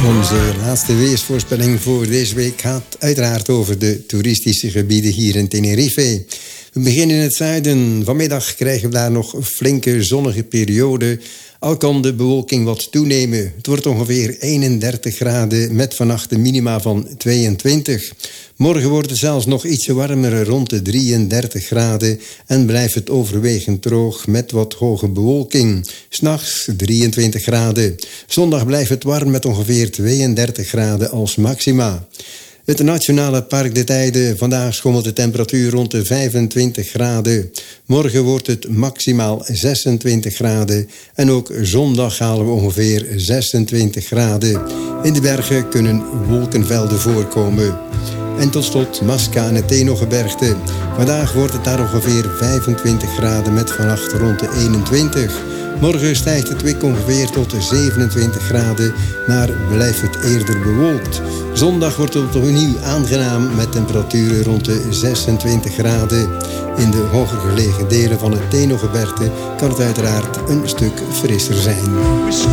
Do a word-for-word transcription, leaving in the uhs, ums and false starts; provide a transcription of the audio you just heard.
Onze laatste weersvoorspelling voor deze week gaat uiteraard over de toeristische gebieden hier in Tenerife. We beginnen in het zuiden. Vanmiddag krijgen we daar nog een flinke zonnige periode. Al kan de bewolking wat toenemen. Het wordt ongeveer eenendertig graden met vannacht een minima van tweeëntwintig. Morgen wordt het zelfs nog iets warmer, rond de drieëndertig graden. En blijft het overwegend droog met wat hoge bewolking. 's Nachts drieëntwintig graden. Zondag blijft het warm met ongeveer tweeëndertig graden als maxima. Het Nationale Park de Teide. Vandaag schommelt de temperatuur rond de vijfentwintig graden. Morgen wordt het maximaal zesentwintig graden. En ook zondag halen we ongeveer zesentwintig graden. In de bergen kunnen wolkenvelden voorkomen. En tot slot Masca en het Teno-gebergte. Vandaag wordt het daar ongeveer vijfentwintig graden met vannacht rond de eenentwintig. Morgen stijgt het kwik ongeveer tot de zevenentwintig graden, maar blijft het eerder bewolkt. Zondag wordt het opnieuw aangenaam met temperaturen rond de zesentwintig graden. In de hoger gelegen delen van het Teno-gebergte kan het uiteraard een stuk frisser zijn.